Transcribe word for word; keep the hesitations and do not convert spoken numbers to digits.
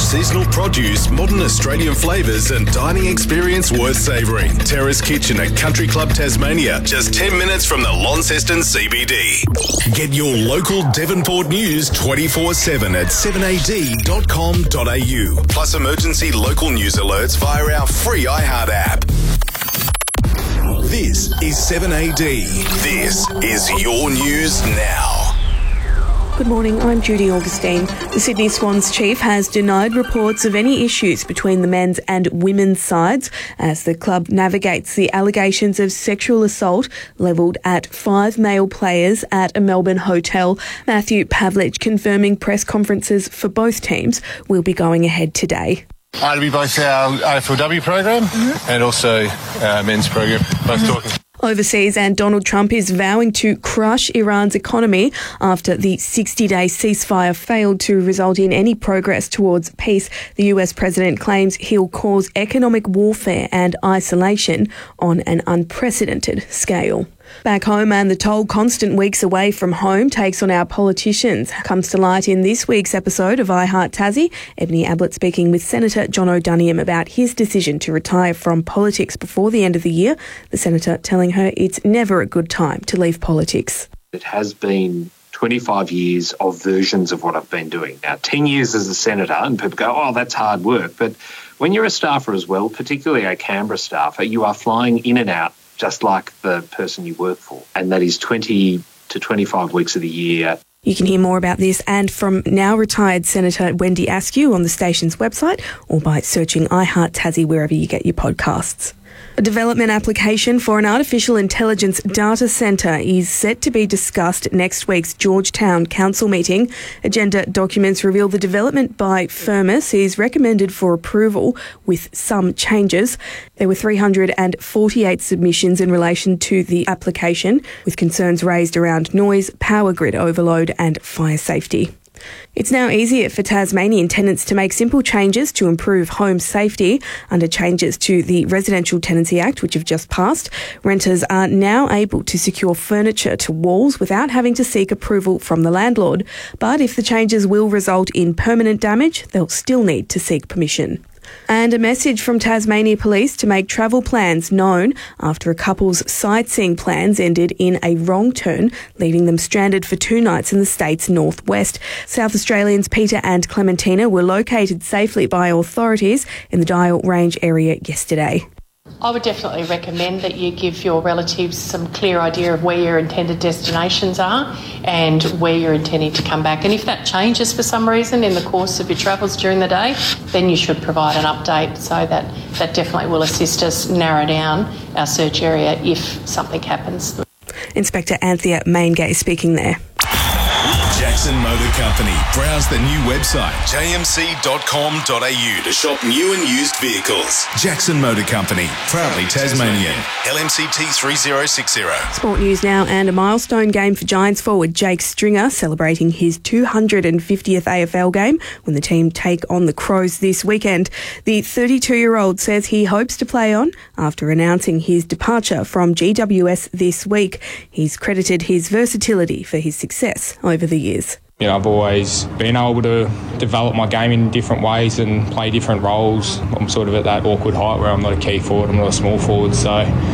seasonal produce, modern Australian flavours and dining experience worth savouring. Terrace Kitchen at Country Club Tasmania, just ten minutes from the Launceston C B D. Get your local Devonport news twenty-four seven at seven a d dot com dot a u. Plus emergency local news alerts via our free iHeart app. This is seven A D. This is your news now. Good morning, I'm Judy Augustine. The Sydney Swans chief has denied reports of any issues between the men's and women's sides as the club navigates the allegations of sexual assault levelled at five male players at a Melbourne hotel. Matthew Pavlich confirming press conferences for both teams will be going ahead today. Uh, it'll be both our A F L W program mm-hmm. and also our men's program, both mm-hmm. talking. Overseas, and Donald Trump is vowing to crush Iran's economy after the sixty-day ceasefire failed to result in any progress towards peace. The U S president claims he'll cause economic warfare and isolation on an unprecedented scale. Back home, and the toll constant weeks away from home takes on our politicians comes to light in this week's episode of iHeart Tassie. Ebony Ablett speaking with Senator John O'Duniam about his decision to retire from politics before the end of the year. The Senator telling her it's never a good time to leave politics. It has been twenty-five years of versions of what I've been doing. Now, ten years as a senator, and people go, oh, that's hard work. But when you're a staffer as well, particularly a Canberra staffer, you are flying in and out just like the person you work for. And that is twenty to twenty-five weeks of the year. You can hear more about this and from now retired Senator Wendy Askew on the station's website or by searching iHeart Tassie wherever you get your podcasts. A development application for an artificial intelligence data centre is set to be discussed next week's Georgetown Council meeting. Agenda documents reveal the development by Firmus is recommended for approval with some changes. There were three hundred forty-eight submissions in relation to the application, with concerns raised around noise, power grid overload and fire safety. It's now easier for Tasmanian tenants to make simple changes to improve home safety. Under changes to the Residential Tenancy Act, which have just passed, renters are now able to secure furniture to walls without having to seek approval from the landlord. But if the changes will result in permanent damage, they'll still need to seek permission. And a message from Tasmania Police to make travel plans known after a couple's sightseeing plans ended in a wrong turn, leaving them stranded for two nights in the state's northwest. South Australians Peter and Clementina were located safely by authorities in the Dial Range area yesterday. I would definitely recommend that you give your relatives some clear idea of where your intended destinations are and where you're intending to come back. And if that changes for some reason in the course of your travels during the day, then you should provide an update so that that definitely will assist us narrow down our search area if something happens. Inspector Anthea Maingay speaking there. Jackson Motor Company. Browse the new website, j m c dot com dot a u, to shop new and used vehicles. Jackson Motor Company, proudly Tasmanian. L M C T three zero six zero. Sport news now, and a milestone game for Giants forward Jake Stringer, celebrating his two hundred fiftieth A F L game when the team take on the Crows this weekend. The thirty-two-year-old says he hopes to play on after announcing his departure from G W S this week. He's credited his versatility for his success over the years. You know, I've always been able to develop my game in different ways and play different roles. I'm sort of at that awkward height where I'm not a key forward, I'm not a small forward, so